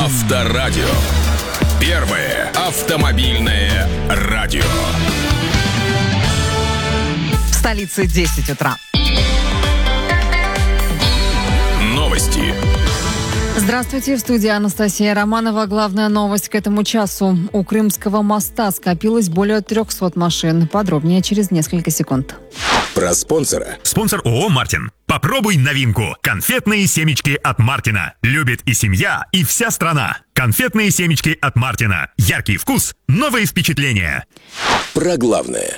Авторадио. Первое автомобильное радио. В столице 10 утра. Новости. Здравствуйте, в студии Анастасия Романова. Главная новость к этому часу. У Крымского моста скопилось более 300 машин. Подробнее через несколько секунд. Про спонсора. Спонсор ООО «Мартин». Попробуй новинку. Конфетные семечки от Мартина. Любит и семья, и вся страна. Конфетные семечки от Мартина. Яркий вкус, новые впечатления. Про главное.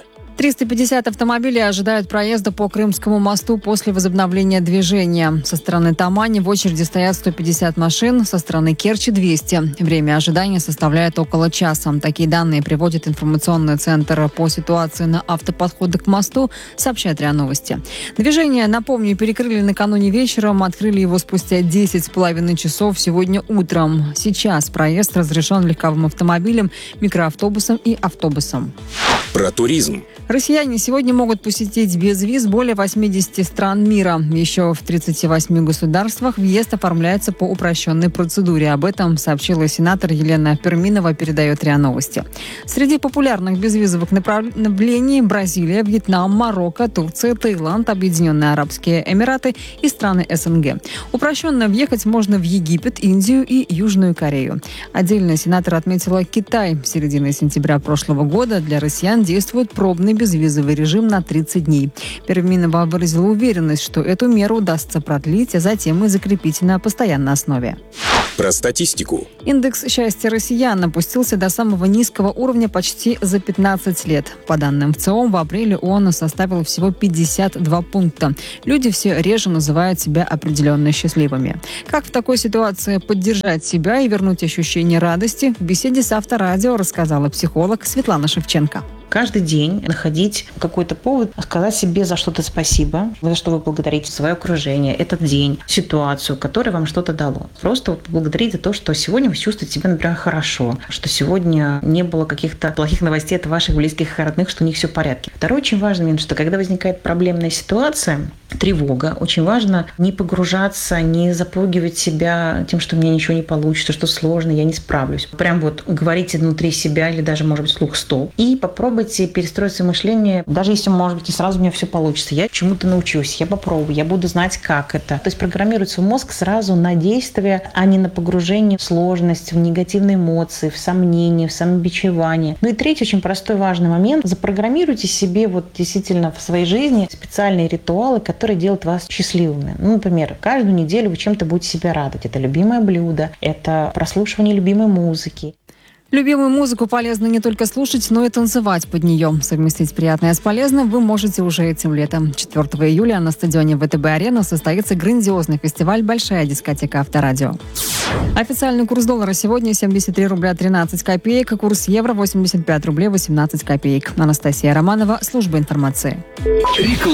350 автомобилей ожидают проезда по Крымскому мосту после возобновления движения. Со стороны Тамани в очереди стоят 150 машин, со стороны Керчи 200. Время ожидания составляет около часа. Такие данные приводит информационный центр по ситуации на автоподходах к мосту, сообщает РИА Новости. Движение, напомню, перекрыли накануне вечером, открыли его спустя 10,5 часов сегодня утром. Сейчас проезд разрешен легковым автомобилем, микроавтобусам и автобусам. Про туризм. Россияне сегодня могут посетить без виз более 80 стран мира. Еще в 38 государствах въезд оформляется по упрощенной процедуре. Об этом сообщила сенатор Елена Перминова, передает РИА Новости. Среди популярных безвизовых направлений Бразилия, Вьетнам, Марокко, Турция, Таиланд, Объединенные Арабские Эмираты и страны СНГ. Упрощенно въехать можно в Египет, Индию и Южную Корею. Отдельно сенатор отметила Китай. С середины сентября прошлого года для россиян действует пробный безвизовый режим на 30 дней. Перминова выразила уверенность, что эту меру удастся продлить, а затем и закрепить на постоянной основе. Про статистику. Индекс счастья россиян опустился до самого низкого уровня почти за 15 лет. По данным ВЦИОМ, в апреле он составил всего 52 пункта. Люди все реже называют себя определенно счастливыми. Как в такой ситуации поддержать себя и вернуть ощущение радости, в беседе с Авторадио рассказала психолог Светлана Шевченко. Каждый день находить какой-то повод, сказать себе за что-то спасибо, за что вы благодарите свое окружение, этот день, ситуацию, которая вам что-то дало. Просто поблагодарить за то, что сегодня вы чувствуете себя, например, хорошо, что сегодня не было каких-то плохих новостей от ваших близких и родных, что у них все в порядке. Второй очень важный момент, что когда возникает проблемная ситуация, тревога, очень важно не погружаться, не запугивать себя тем, что у меня ничего не получится, что сложно, я не справлюсь. Прям вот говорите внутри себя или даже, может быть, вслух «стоп» и попробуйте перестроить свое мышление, даже если, может быть, не сразу у меня все получится. Я чему-то научусь, я попробую, я буду знать, как это. То есть программировать свой мозг сразу на действие, а не на погружение в сложность, в негативные эмоции, в сомнения, в самобичевание. Ну и третий очень простой важный момент. Запрограммируйте себе вот действительно в своей жизни специальные ритуалы, которые делают вас счастливыми. Ну, например, каждую неделю вы чем-то будете себя радовать. Это любимое блюдо, это прослушивание любимой музыки. Любимую музыку полезно не только слушать, но и танцевать под нее. Совместить приятное с полезным вы можете уже этим летом. 4 июля на стадионе ВТБ-арена состоится грандиозный фестиваль «Большая дискотека Авторадио». Официальный курс доллара сегодня 73 рубля 13 копеек, курс евро 85 рублей 18 копеек. Анастасия Романова, служба информации.